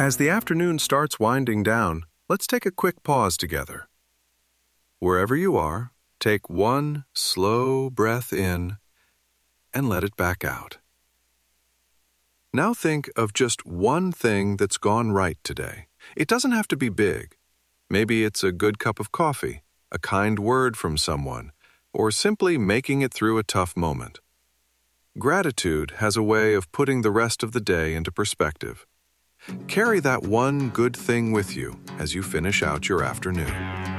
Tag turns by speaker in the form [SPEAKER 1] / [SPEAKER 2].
[SPEAKER 1] As the afternoon starts winding down, let's take a quick pause together. Wherever you are, take one slow breath in and let it back out. Now think of just one thing that's gone right today. It doesn't have to be big. Maybe it's a good cup of coffee, a kind word from someone, or simply making it through a tough moment. Gratitude has a way of putting the rest of the day into perspective. Carry that one good thing with you as you finish out your afternoon.